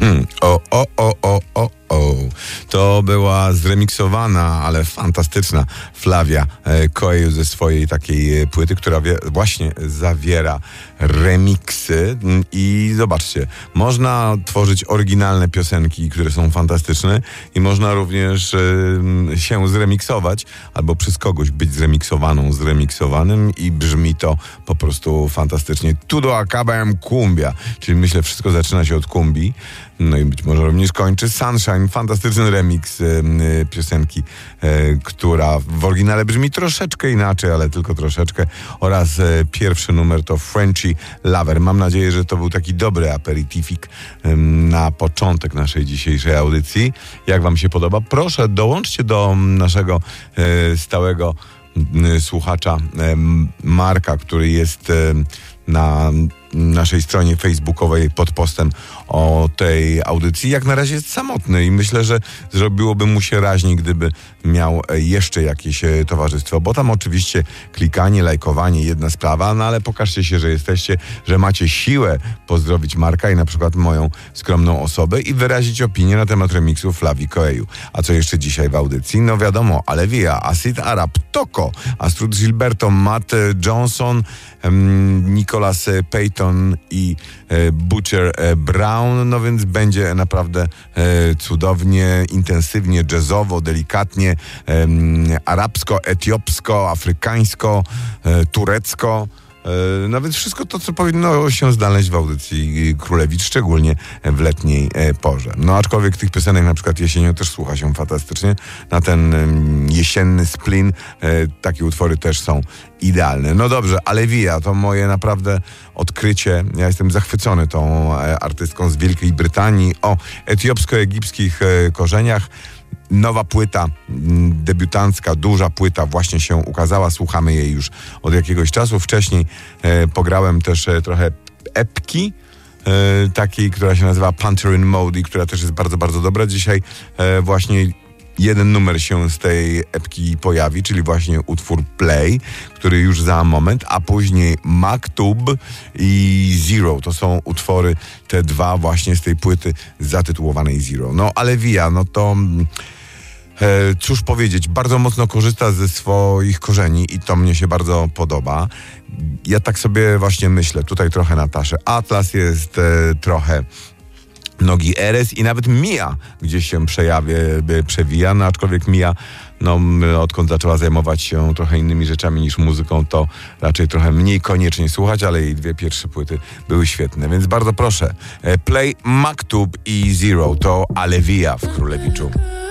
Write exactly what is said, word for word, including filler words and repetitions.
Hmm. O, o, o, o, o, o. To była zremiksowana, ale fantastyczna Flavia Coelho ze swojej takiej płyty, która wie, właśnie zawiera remiksy. I zobaczcie, można tworzyć oryginalne piosenki, które są fantastyczne, i można również y, się zremiksować, albo przez kogoś być zremiksowaną, zremiksowanym, i brzmi to po prostu fantastycznie. Tudo acaba en cumbia, czyli myślę, wszystko zaczyna się od kumbi. No i być może również kończy. Sunshine, fantastyczny remix y, y, piosenki, y, która w oryginale brzmi troszeczkę inaczej, ale tylko troszeczkę. Oraz y, pierwszy numer to Frenchy Lover. Mam nadzieję, że to był taki dobry aperitifik y, na początek naszej dzisiejszej audycji. Jak wam się podoba? Proszę, dołączcie do naszego y, stałego y, słuchacza y, Marka, który jest y, na naszej stronie facebookowej pod postem o tej audycji. Jak na razie jest samotny i myślę, że zrobiłoby mu się raźniej, gdyby miał jeszcze jakieś towarzystwo, bo tam oczywiście klikanie, lajkowanie, jedna sprawa, no ale pokażcie się, że jesteście, że macie siłę pozdrowić Marka i na przykład moją skromną osobę i wyrazić opinię na temat remiksu Flavii Coelho. A co jeszcze dzisiaj w audycji? No wiadomo, Alevia, Acid Arab, Toko, Astrud Gilberto, Matt Johnson, um, Nicholas Payton i e, Butcher e, Brown, no więc będzie naprawdę e, cudownie, intensywnie, jazzowo, delikatnie, e, arabsko, etiopsko, afrykańsko, e, turecko. No więc wszystko to, co powinno się znaleźć w audycji Królewicz, szczególnie w letniej porze. No aczkolwiek tych piosenek na przykład jesienią też słucha się fantastycznie. Na ten jesienny splin takie utwory też są idealne. No dobrze, Alevia to moje naprawdę odkrycie. Ja jestem zachwycony tą artystką z Wielkiej Brytanii o etiopsko-egipskich korzeniach. Nowa płyta, debiutancka, duża płyta właśnie się ukazała. Słuchamy jej już od jakiegoś czasu. Wcześniej e, pograłem też e, trochę epki, e, takiej, która się nazywa Panther in Mode, która też jest bardzo, bardzo dobra. Dzisiaj e, właśnie jeden numer się z tej epki pojawi, czyli właśnie utwór Play, który już za moment, a później Maktub i Zero. To są utwory, te dwa właśnie z tej płyty zatytułowanej Zero. No Alevia, no to e, cóż powiedzieć, bardzo mocno korzysta ze swoich korzeni i to mnie się bardzo podoba. Ja tak sobie właśnie myślę, tutaj trochę Nataszy Atlas jest, e, trochę Nogi Eres i nawet Mia gdzieś się przejawia, przewija, no aczkolwiek Mia, no odkąd zaczęła zajmować się trochę innymi rzeczami niż muzyką, to raczej trochę mniej koniecznie słuchać, ale jej dwie pierwsze płyty były świetne, więc bardzo proszę, Play, Maktub i Zero to Alevia w Królewiczu.